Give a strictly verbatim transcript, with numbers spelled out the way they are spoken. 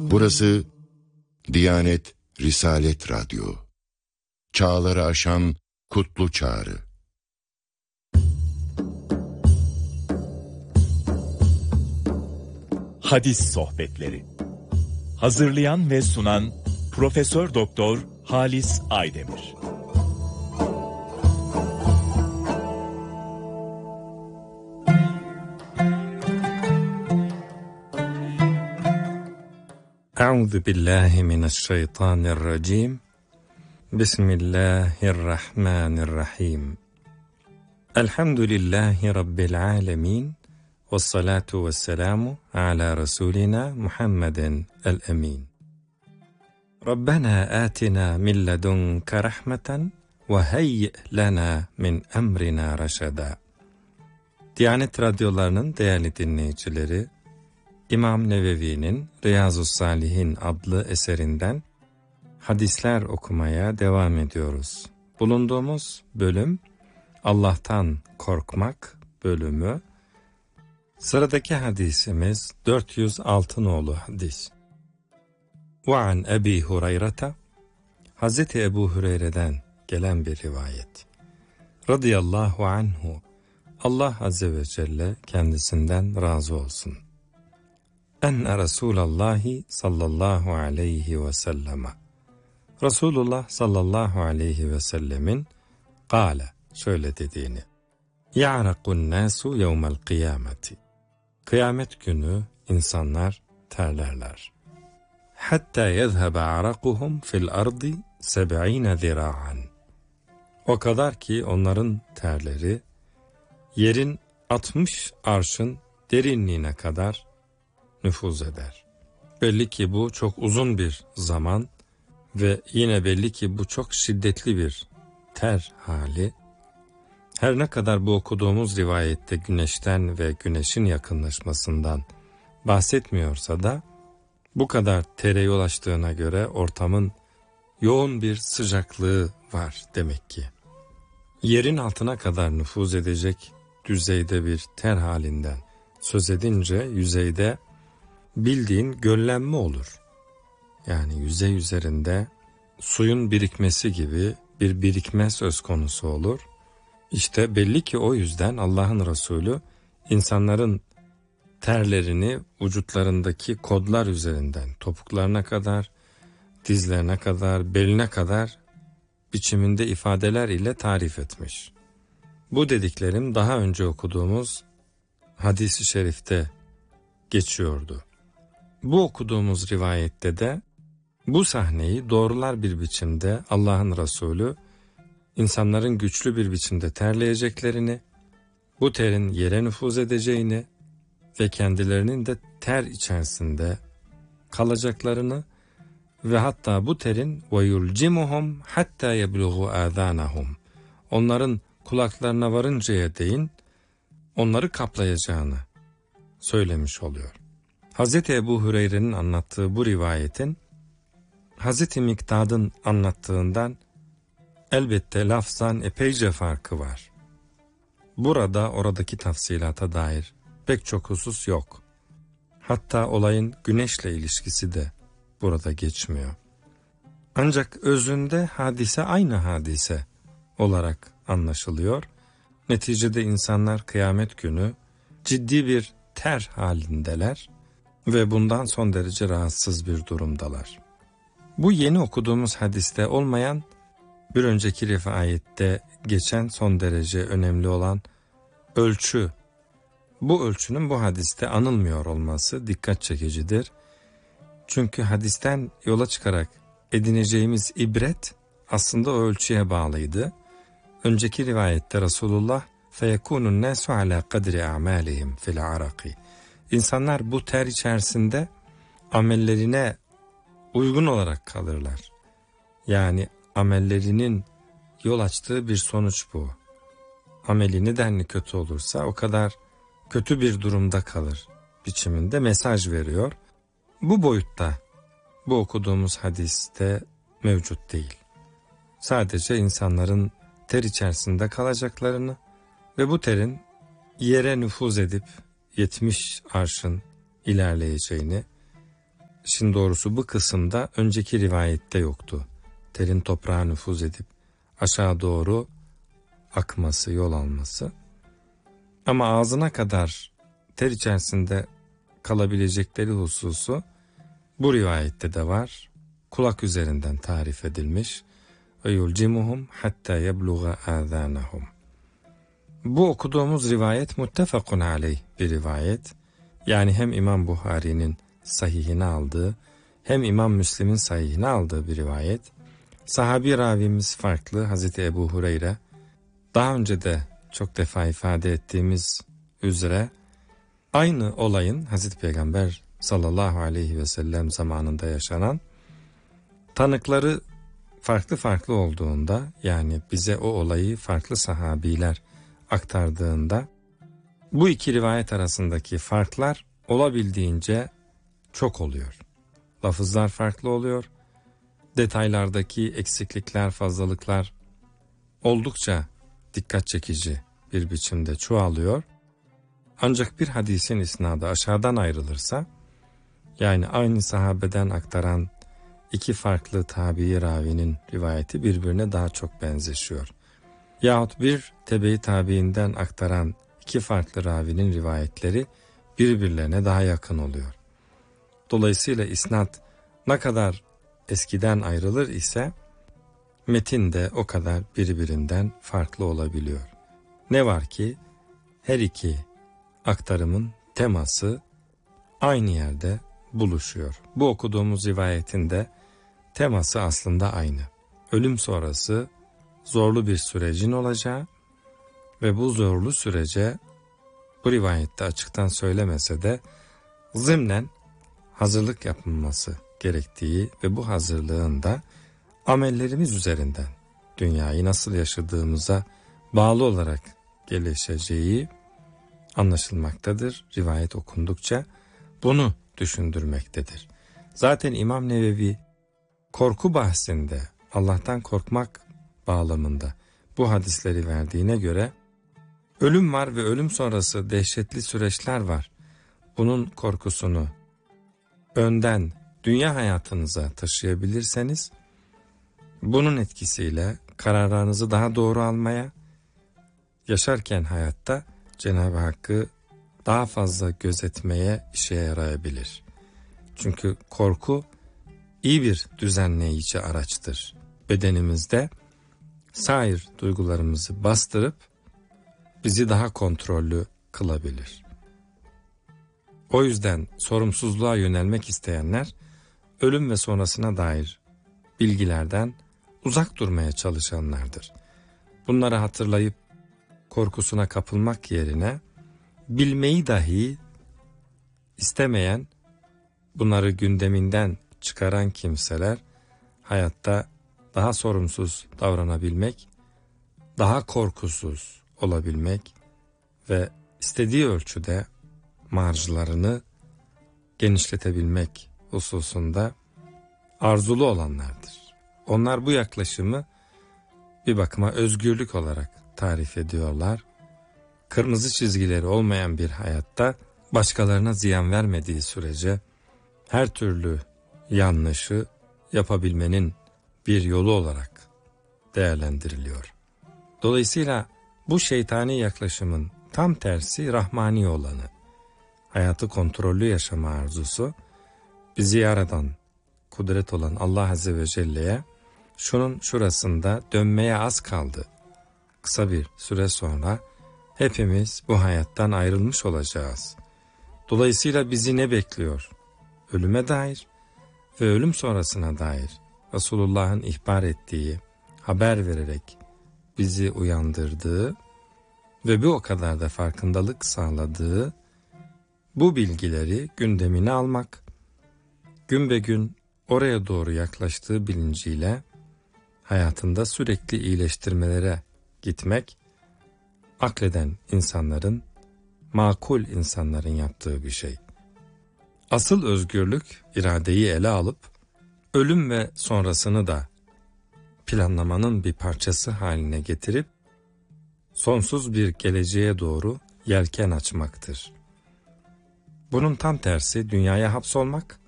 Burası Diyanet Risalet Radyo. Çağları aşan kutlu çağrı. Hadis sohbetleri. Hazırlayan ve sunan Profesör Doktor Halis Aydemir. Euzu billahi mineşşeytanirracim. Bismillahirrahmanirrahim. Elhamdülillahi rabbil alamin. Vessalatu vesselamu ala rasulina Muhammeden el-emin. Rabbena atina min ledunke rahmeten ve heyyi lana min emrina reşeda. Diyanet radyolarının değerli dinleyicileri, İmam Nevevi'nin Riyazu's-Salihin adlı eserinden hadisler okumaya devam ediyoruz. Bulunduğumuz bölüm Allah'tan korkmak bölümü. Sıradaki hadisimiz dört yüz altı nolu hadis. Ve an Ebi Hureyre'te, Hazreti Ebu Hureyre'den gelen bir rivayet. Radıyallahu anhu, Allah Azze ve Celle kendisinden razı olsun. Enne Resulallahi sallallahu aleyhi ve selleme. Resulullah sallallahu aleyhi ve sellemin kâle, şöyle dediğini. Ya'rakun nasu yevmel kıyameti. Kıyamet günü insanlar terlerler. Hatta yezhebe arakuhum fil ardi seb'ine zira'an. O kadar ki onların terleri yerin altmış arşın derinliğine kadar nüfuz eder. Belli ki bu çok uzun bir zaman ve yine belli ki bu çok şiddetli bir ter hali. Her ne kadar bu okuduğumuz rivayette güneşten ve güneşin yakınlaşmasından bahsetmiyorsa da bu kadar tere yol açtığına göre ortamın yoğun bir sıcaklığı var demek ki. Yerin altına kadar nüfuz edecek düzeyde bir ter halinden söz edince yüzeyde bildiğin göllenme olur. Yani yüzey üzerinde suyun birikmesi gibi bir birikme söz konusu olur. İşte belli ki o yüzden Allah'ın Resulü insanların terlerini vücutlarındaki kodlar üzerinden topuklarına kadar, dizlerine kadar, beline kadar biçiminde ifadeler ile tarif etmiş. Bu dediklerim daha önce okuduğumuz hadis-i şerifte geçiyordu. Bu okuduğumuz rivayette de bu sahneyi doğrular bir biçimde Allah'ın Resulü insanların güçlü bir biçimde terleyeceklerini, bu terin yere nüfuz edeceğini ve kendilerinin de ter içerisinde kalacaklarını ve hatta bu terin وَيُلْجِمُهُمْ حَتَّى يَبْلُغُوا آذَانَهُمْ onların kulaklarına varıncaya değin onları kaplayacağını söylemiş oluyor. Hazreti Ebu Hureyre'nin anlattığı bu rivayetin Hazreti Miktad'ın anlattığından elbette lafzan epeyce farkı var. Burada oradaki tafsilata dair pek çok husus yok. Hatta olayın güneşle ilişkisi de burada geçmiyor. Ancak özünde hadise aynı hadise olarak anlaşılıyor. Neticede insanlar kıyamet günü ciddi bir ter halindeler ve bundan son derece rahatsız bir durumdalar. Bu yeni okuduğumuz hadiste olmayan, bir önceki rivayette geçen son derece önemli olan ölçü. Bu ölçünün bu hadiste anılmıyor olması dikkat çekicidir. Çünkü hadisten yola çıkarak edineceğimiz ibret aslında o ölçüye bağlıydı. Önceki rivayette Resulullah فَيَكُونُ النَّاسُ عَلَى قَدْرِ أَعْمَالِهِمْ فِي الْعَرَقِ İnsanlar bu ter içerisinde amellerine uygun olarak kalırlar. Yani amellerinin yol açtığı bir sonuç bu. Ameli nedenli kötü olursa o kadar kötü bir durumda kalır biçiminde mesaj veriyor. Bu boyutta bu okuduğumuz hadiste mevcut değil. Sadece insanların ter içerisinde kalacaklarını ve bu terin yere nüfuz edip yetmiş arşın ilerleyeceğini işin doğrusu bu kısımda önceki rivayette yoktu. Terin toprağa nüfuz edip aşağı doğru akması, yol alması. Ama ağzına kadar ter içerisinde kalabilecekleri hususu bu rivayette de var. Kulak üzerinden tarif edilmiş. Ve yulcimuhum hatta yebluğa âzânahum. Bu okuduğumuz rivayet muttefakun aleyh bir rivayet. Yani hem İmam Buhari'nin sahihine aldığı hem İmam Müslim'in sahihine aldığı bir rivayet. Sahabi ravimiz farklı, Hazreti Ebu Hureyre. Daha önce de çok defa ifade ettiğimiz üzere aynı olayın Hazreti Peygamber sallallahu aleyhi ve sellem zamanında yaşanan tanıkları farklı farklı olduğunda, yani bize o olayı farklı sahabiler aktardığında bu iki rivayet arasındaki farklar olabildiğince çok oluyor. Lafızlar farklı oluyor. Detaylardaki eksiklikler, fazlalıklar oldukça dikkat çekici bir biçimde çoğalıyor. Ancak bir hadisin isnadı aşağıdan ayrılırsa, yani aynı sahabeden aktaran iki farklı tabi ravinin rivayeti birbirine daha çok benzeşiyor. Yahut bir tebe-i tabiinden aktaran iki farklı ravinin rivayetleri birbirlerine daha yakın oluyor. Dolayısıyla isnat ne kadar eskiden ayrılır ise metin de o kadar birbirinden farklı olabiliyor. Ne var ki her iki aktarımın teması aynı yerde buluşuyor. Bu okuduğumuz rivayetin de teması aslında aynı. Ölüm sonrası zorlu bir sürecin olacağı ve bu zorlu sürece bu rivayette açıktan söylemese de zımnen hazırlık yapılması gerektiği ve bu hazırlığın da amellerimiz üzerinden dünyayı nasıl yaşadığımıza bağlı olarak gelişeceği anlaşılmaktadır. Rivayet okundukça bunu düşündürmektedir. Zaten İmam Nevevi korku bahsinde Allah'tan korkmak bağlamında bu hadisleri verdiğine göre ölüm var ve ölüm sonrası dehşetli süreçler var. Bunun korkusunu önden dünya hayatınıza taşıyabilirseniz bunun etkisiyle kararlarınızı daha doğru almaya, yaşarken hayatta Cenab-ı Hakk'ı daha fazla gözetmeye işe yarayabilir. Çünkü korku iyi bir düzenleyici araçtır. Bedenimizde sair duygularımızı bastırıp bizi daha kontrollü kılabilir. O yüzden sorumsuzluğa yönelmek isteyenler ölüm ve sonrasına dair bilgilerden uzak durmaya çalışanlardır. Bunları hatırlayıp korkusuna kapılmak yerine bilmeyi dahi istemeyen, bunları gündeminden çıkaran kimseler hayatta daha sorumsuz davranabilmek, daha korkusuz olabilmek ve istediği ölçüde marjlarını genişletebilmek hususunda arzulu olanlardır. Onlar bu yaklaşımı bir bakıma özgürlük olarak tarif ediyorlar. Kırmızı çizgileri olmayan bir hayatta başkalarına ziyan vermediği sürece her türlü yanlışı yapabilmenin bir yolu olarak değerlendiriliyor. Dolayısıyla bu şeytani yaklaşımın tam tersi rahmani olanı, hayatı kontrollü yaşama arzusu, bizi yaradan, kudret olan Allah Azze ve Celle'ye şunun şurasında dönmeye az kaldı. Kısa bir süre sonra hepimiz bu hayattan ayrılmış olacağız. Dolayısıyla bizi ne bekliyor? Ölüme dair ve ölüm sonrasına dair Resulullah'ın ihbar ettiği, haber vererek bizi uyandırdığı ve bir o kadar da farkındalık sağladığı bu bilgileri gündemine almak, gün be gün oraya doğru yaklaştığı bilinciyle hayatında sürekli iyileştirmelere gitmek, akleden insanların, makul insanların yaptığı bir şey. Asıl özgürlük, iradeyi ele alıp, ölüm ve sonrasını da planlamanın bir parçası haline getirip, sonsuz bir geleceğe doğru yelken açmaktır. Bunun tam tersi dünyaya hapsolmak